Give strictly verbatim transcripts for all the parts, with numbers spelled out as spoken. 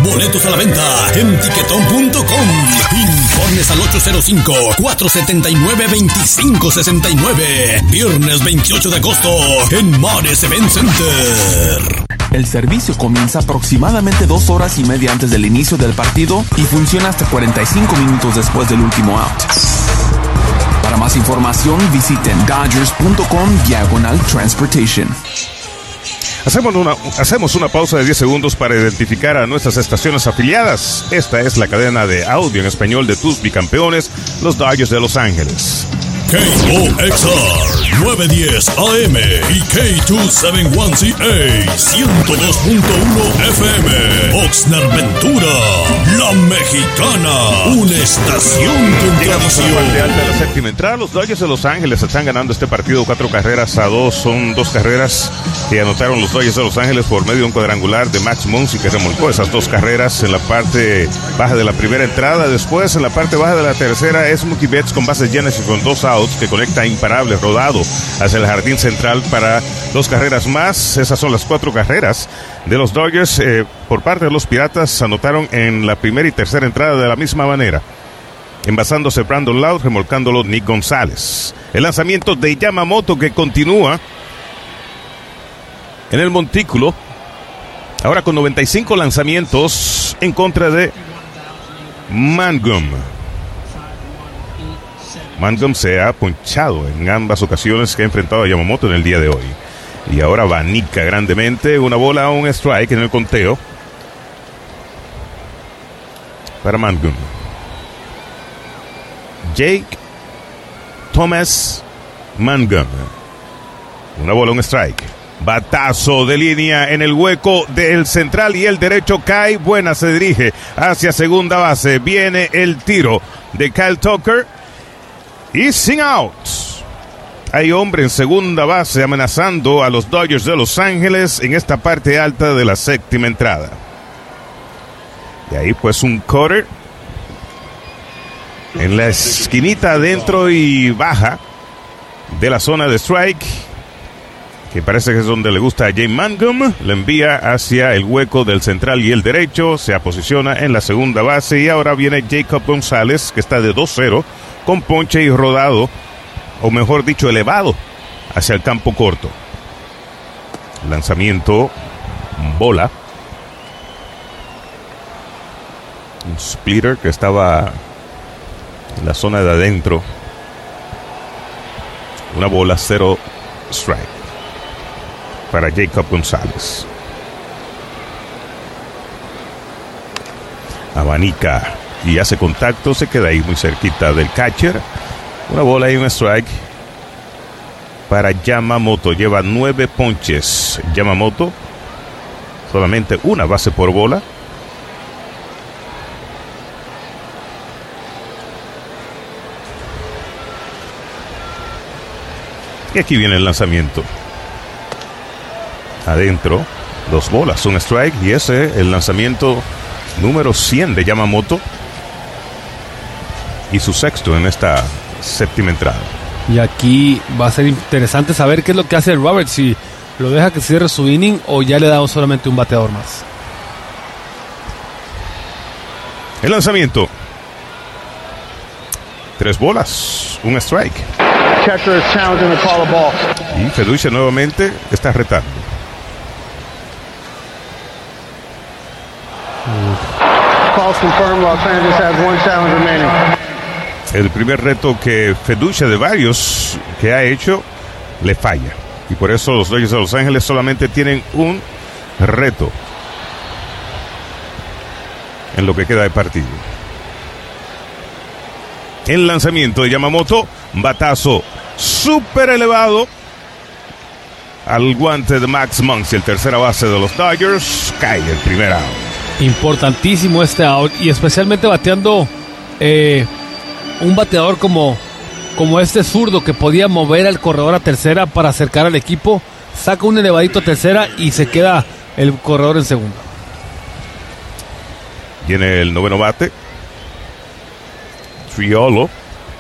Boletos a la venta en tiquetón punto com. Informes al ocho cero cinco, cuatro siete nueve, dos cinco seis nueve. Viernes veintiocho de agosto en Mares Event Center. El servicio comienza aproximadamente dos horas y media antes del inicio del partido y funciona hasta cuarenta y cinco minutos después del último out. Para más información, visiten dodgers punto com diagonal transportation. Hacemos una, hacemos una pausa de diez segundos para identificar a nuestras estaciones afiliadas. Esta es la cadena de audio en español de tus bicampeones, los Dodgers de Los Ángeles. K O X R novecientos diez A M y K doscientos setenta y uno C A ciento dos punto uno F M. Oxnard Ventura, la mexicana, una estación con Llegamos a la tradición. parte alta de la séptima entrada. Los Dodgers de Los Ángeles están ganando este partido cuatro carreras a dos. Son dos carreras que anotaron los Dodgers de Los Ángeles por medio de un cuadrangular de Max Muncy, que remolcó esas dos carreras en la parte baja de la primera entrada. Después, en la parte baja de la tercera, es Mookie Betts con bases llenas y con dos outs, que conecta imparable rodado hacia el jardín central para dos carreras más. Esas son las cuatro carreras de los Dodgers. Eh, por parte de los Piratas anotaron en la primera y tercera entrada de la misma manera, envasándose Brandon Loud, remolcándolo Nick González. El lanzamiento de Yamamoto, que continúa en el montículo, ahora con noventa y cinco lanzamientos en contra de Mangum. Mangum se ha ponchado en ambas ocasiones que ha enfrentado a Yamamoto en el día de hoy. Y ahora abanica grandemente. Una bola a un strike en el conteo para Mangum. Jake Thomas Mangum. Una bola, un strike. Batazo de línea en el hueco del central y el derecho cae. Buena, se dirige hacia segunda base. Viene el tiro de Kyle Tucker. Y sin outs. Hay hombre en segunda base amenazando a los Dodgers de Los Ángeles en esta parte alta de la séptima entrada. Y ahí pues un cutter en la esquinita adentro y baja de la zona de strike, que parece que es donde le gusta a Jay Mangum. Le envía hacia el hueco del central y el derecho. Se posiciona en la segunda base. Y ahora viene Jacob González, que está de dos cero, con ponche y rodado, o mejor dicho, elevado hacia el campo corto. Lanzamiento, bola. Un splitter que estaba en la zona de adentro. Una bola, cero strike para Jacob González. Abanica y hace contacto, se queda ahí muy cerquita del catcher. Una bola y un strike para Yamamoto. Lleva nueve ponches Yamamoto, solamente una base por bola. Y aquí viene el lanzamiento. Adentro, dos bolas, un strike, y ese el lanzamiento número cien de Yamamoto y su sexto en esta séptima entrada. Y aquí va a ser interesante saber qué es lo que hace Robert, si lo deja que cierre su inning o ya le damos solamente un bateador más. El lanzamiento, tres bolas, un strike. Y Feduce nuevamente está retando. El primer reto que Feduce, de varios que ha hecho, le falla. Y por eso los Dodgers de Los Ángeles solamente tienen un reto en lo que queda de partido. El lanzamiento de Yamamoto, batazo súper elevado al guante de Max Muncy, el tercera base de los Dodgers. Cae el primer out. Importantísimo este out, y especialmente bateando eh, un bateador como, como este zurdo que podía mover al corredor a tercera para acercar al equipo. Saca un elevadito a tercera y se queda el corredor en segunda. Viene el noveno bate, Triolo.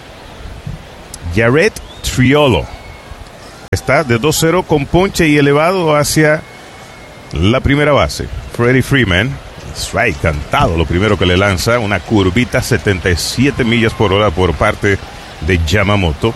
Jared Triolo está de dos cero con ponche y elevado hacia la primera base. Freddie Freeman Strike cantado, lo primero que le lanza, una curvita setenta y siete millas por hora por parte de Yamamoto.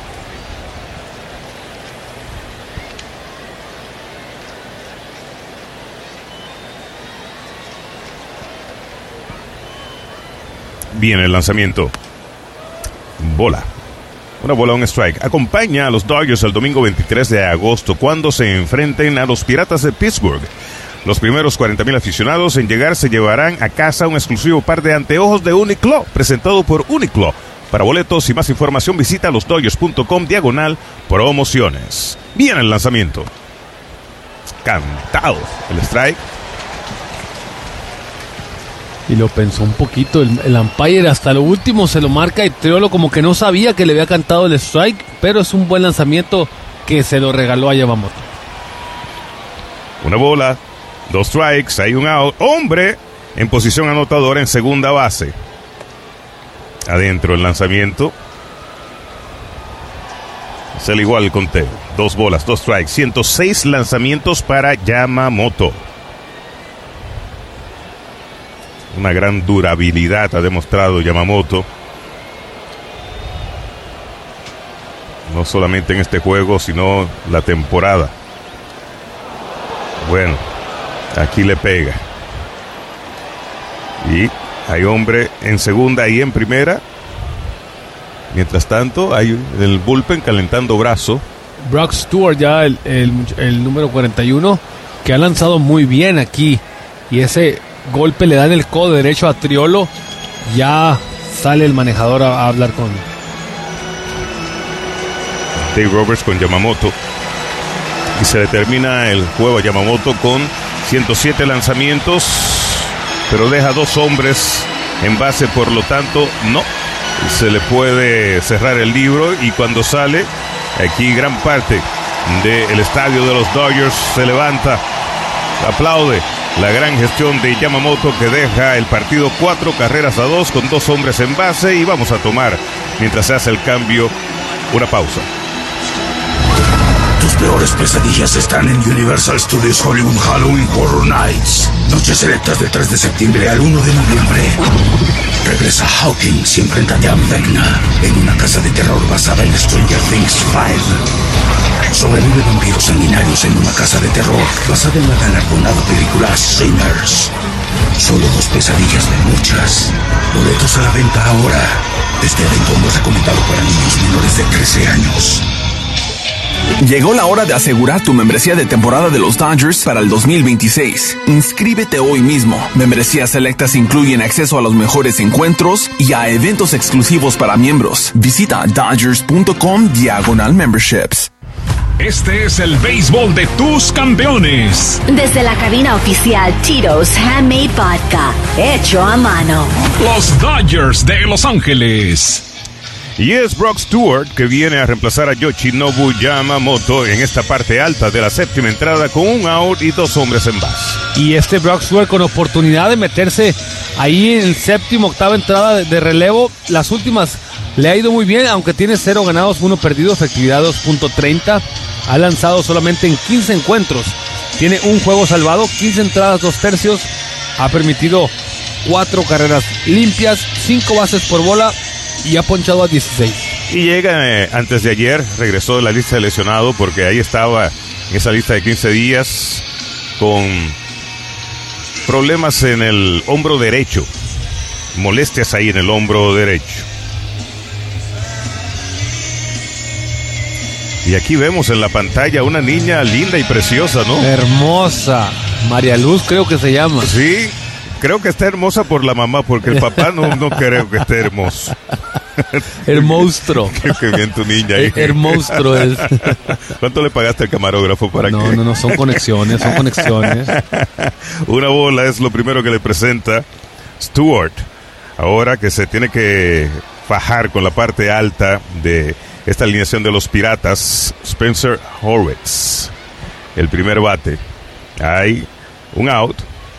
Viene el lanzamiento. Bola. Una bola, un strike. Acompaña a los Dodgers el domingo veintitrés de agosto cuando se enfrenten a los Piratas de Pittsburgh. Los primeros cuarenta mil aficionados en llegar se llevarán a casa un exclusivo par de anteojos de Uniqlo, presentado por Uniqlo. Para boletos y más información visita losdodgers.com diagonal promociones. Viene el lanzamiento. Cantado el strike. Y lo pensó un poquito, el, el umpire hasta lo último se lo marca y Triolo como que no sabía que le había cantado el strike, pero es un buen lanzamiento que se lo regaló a Yamamoto. Una bola, dos strikes, hay un out. Hombre en posición anotadora en segunda base. Adentro el lanzamiento. Es el igual el conteo. Dos bolas, dos strikes, ciento seis lanzamientos para Yamamoto. Una gran durabilidad ha demostrado Yamamoto. No solamente en este juego, sino la temporada. Bueno, aquí le pega. Y hay hombre en segunda y en primera. Mientras tanto, hay el bullpen calentando brazo. Brock Stewart, ya el, el, el número cuarenta y uno, que ha lanzado muy bien aquí. Y ese golpe le da en el codo derecho a Triolo. Ya sale el manejador a, a hablar con Dave Roberts, con Yamamoto. Y se determina el juego a Yamamoto con ciento siete lanzamientos, pero deja dos hombres en base, por lo tanto no se le puede cerrar el libro. Y cuando sale, aquí gran parte del estadio de los Dodgers se levanta, aplaude la gran gestión de Yamamoto, que deja el partido cuatro carreras a dos con dos hombres en base. Y vamos a tomar, mientras se hace el cambio, una pausa. Tus peores pesadillas están en Universal Studios Hollywood Halloween Horror Nights. Noches selectas del tres de septiembre al uno de noviembre. Regresa Hawkins y enfrenta a Vecna en una casa de terror basada en Stranger Things cinco. Sobrevive vampiros sanguinarios en una casa de terror basada en la galardonada película Sinners. Solo dos pesadillas de muchas. Boletos a la venta ahora. Este evento no es recomendado para niños menores de trece años. Llegó la hora de asegurar tu membresía de temporada de los Dodgers para el dos mil veintiséis. Inscríbete hoy mismo. Membresías selectas incluyen acceso a los mejores encuentros y a eventos exclusivos para miembros. Visita Dodgers.com diagonal memberships. Este es el béisbol de tus campeones. Desde la cabina oficial Tito's Handmade Vodka, hecho a mano. Los Dodgers de Los Ángeles. Y es Brock Stewart, que viene a reemplazar a Yoshinobu Yamamoto en esta parte alta de la séptima entrada, con un out y dos hombres en base. Y este Brock Stewart con oportunidad de meterse ahí en el séptimo, octava entrada de, de relevo. Las últimas le ha ido muy bien, aunque tiene cero ganados, uno perdido, efectividad dos punto treinta. Ha lanzado solamente en quince encuentros. Tiene un juego salvado, quince entradas, dos tercios. Ha permitido cuatro carreras limpias, cinco bases por bola y ha ponchado a dieciséis. Y llega eh, antes de ayer, regresó de la lista de lesionado, porque ahí estaba en esa lista de quince días con problemas en el hombro derecho, molestias ahí en el hombro derecho. Y aquí vemos en la pantalla una niña linda y preciosa, ¿no? Hermosa, María Luz creo que se llama. Sí, creo que está hermosa por la mamá, porque el papá no, no creo que esté hermoso. El monstruo. Qué, qué bien tu niña ahí. El, el monstruo es. ¿Cuánto le pagaste al camarógrafo para no, que...? No, no, no, son conexiones, son conexiones. Una bola es lo primero que le presenta Stewart. Ahora que se tiene que fajar con la parte alta de esta alineación de los Piratas, Spencer Horwitz. El primer bate. Hay un out.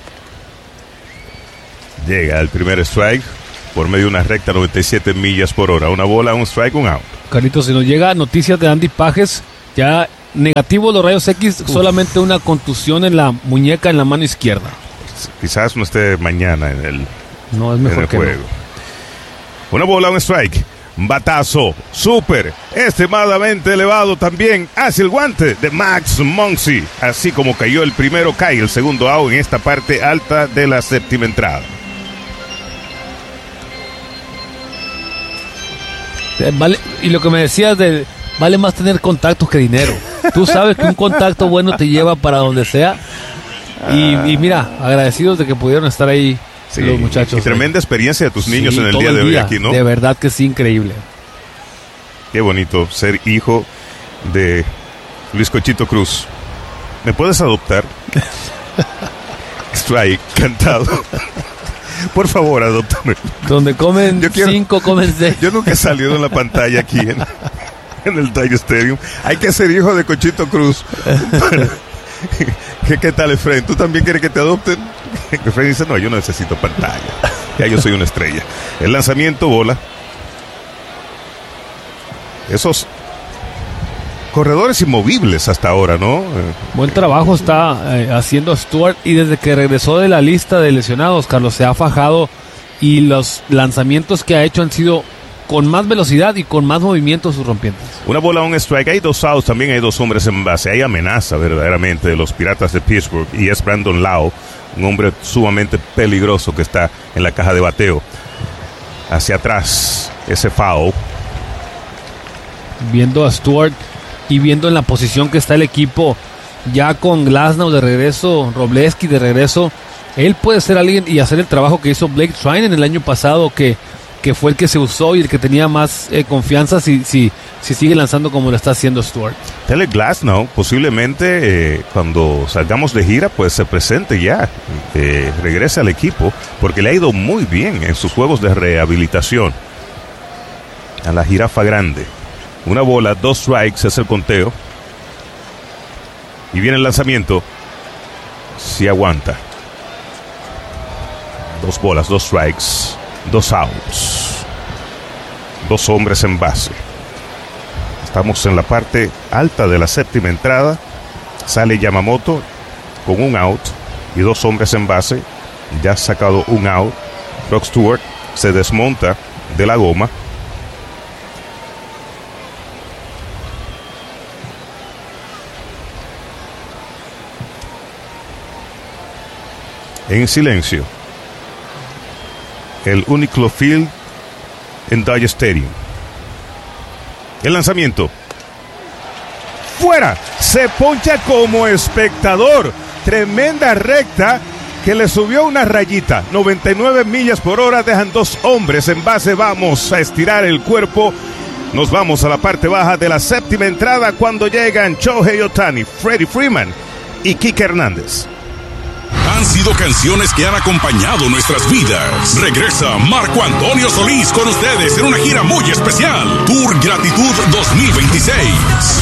Llega el primer strike por medio de una recta noventa y siete millas por hora. Una bola, un strike, un out. Carlitos, si nos llega noticias de Andy Pages, ya negativo los rayos X, Uf. solamente una contusión en la muñeca, en la mano izquierda. quizás no esté mañana en el, no, es mejor en el que juego. No. Una bola, un strike. Batazo, súper, extremadamente elevado también hacia el guante de Max Muncy. Así como cayó el primero, cae el segundo out en esta parte alta de la séptima entrada. Vale, y lo que me decías de vale más tener contactos que dinero. Tú sabes que un contacto bueno te lleva para donde sea. Y, y mira, agradecidos de que pudieron estar ahí. Sí, los muchachos. Y tremenda experiencia de tus niños sí, en el día el de hoy día, aquí, ¿no? De verdad que sí, increíble. Qué bonito ser hijo de Luis Cochito Cruz. ¿Me puedes adoptar? Strike, cantado. Por favor, adóptame. Donde comen quiero, cinco, comen seis. Yo nunca he salido en la pantalla aquí en, en el Dodger Stadium. Hay que ser hijo de Cochito Cruz. ¿Qué, ¿Qué tal, Efraín? ¿Tú también quieres que te adopten? Efraín dice, no, yo no necesito pantalla. Ya yo soy una estrella. El lanzamiento, bola. Esos corredores inmovibles hasta ahora, ¿no? Buen trabajo está eh, haciendo Stuart, y desde que regresó de la lista de lesionados, Carlos, se ha fajado, y los lanzamientos que ha hecho han sido con más velocidad y con más movimiento sus rompientes. Una bola, un strike. Hay dos outs, también hay dos hombres en base. Hay amenaza verdaderamente de los Piratas de Pittsburgh, y es Brandon Lau, un hombre sumamente peligroso que está en la caja de bateo. Hacia atrás, ese foul. Viendo a Stuart y viendo en la posición que está el equipo, ya con Glasnow de regreso, Robleski de regreso, él puede ser alguien y hacer el trabajo que hizo Blake Treinen el año pasado, que que fue el que se usó y el que tenía más eh, confianza si, si, si sigue lanzando como lo está haciendo Stuart. Tele Glasnow posiblemente eh, cuando salgamos de gira pues se presente ya, eh, regrese al equipo, porque le ha ido muy bien en sus juegos de rehabilitación a la jirafa grande. Una bola, dos strikes es el conteo, y viene el lanzamiento. Si aguanta. Dos bolas, dos strikes, dos outs, dos hombres en base. Estamos en la parte alta de la séptima entrada. Sale Yamamoto con un out y dos hombres en base. Ya ha sacado un out. Brock Stewart se desmonta de la goma. En silencio, el Uniqlo Field en Dodger Stadium. El lanzamiento. ¡Fuera! Se poncha como espectador. Tremenda recta que le subió una rayita. noventa y nueve millas por hora. Dejan dos hombres en base. Vamos a estirar el cuerpo. Nos vamos a la parte baja de la séptima entrada cuando llegan Shohei Ohtani, Freddie Freeman y Kike Hernández. Han sido canciones que han acompañado nuestras vidas. Regresa Marco Antonio Solís con ustedes en una gira muy especial. Tour Gratitud dos mil veintiséis.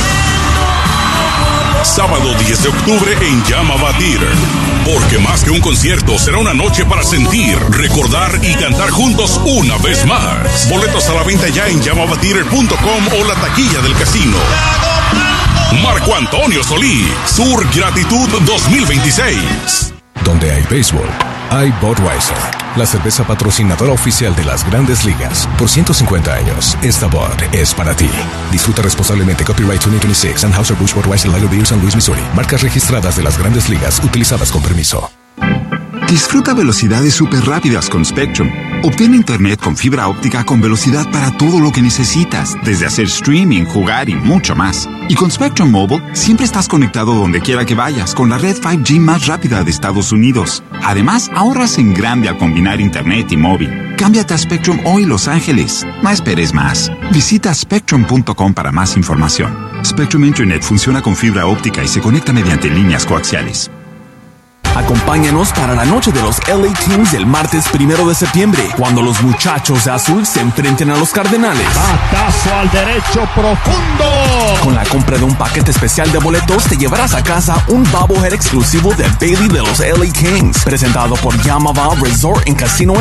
Sábado diez de octubre en Yamava Theater. Porque más que un concierto, será una noche para sentir, recordar y cantar juntos una vez más. Boletos a la venta ya en yamava theater punto com o la taquilla del casino. Marco Antonio Solís, Tour Gratitud dos mil veintiséis. Donde hay béisbol, hay Budweiser, la cerveza patrocinadora oficial de las Grandes Ligas. Por ciento cincuenta años, esta Bud es para ti. Disfruta responsablemente. Copyright veinte veintiséis, Anheuser-Busch Budweiser Lager Beer, San Luis, Missouri. Marcas registradas de las Grandes Ligas, utilizadas con permiso. Disfruta velocidades súper rápidas con Spectrum. Obtén internet con fibra óptica con velocidad para todo lo que necesitas, desde hacer streaming, jugar y mucho más. Y con Spectrum Mobile, siempre estás conectado donde quiera que vayas, con la red cinco G más rápida de Estados Unidos. Además, ahorras en grande al combinar internet y móvil. Cámbiate a Spectrum hoy, Los Ángeles. No esperes más. Visita spectrum punto com para más información. Spectrum Internet funciona con fibra óptica y se conecta mediante líneas coaxiales. Acompáñanos para la noche de los L A Kings el martes primero de septiembre, cuando los muchachos de azul se enfrenten a los Cardenales. Batazo al derecho profundo. Con la compra de un paquete especial de boletos, te llevarás a casa un bobblehead exclusivo de Bailey de los L A Kings, presentado por Yamava Resort and Casino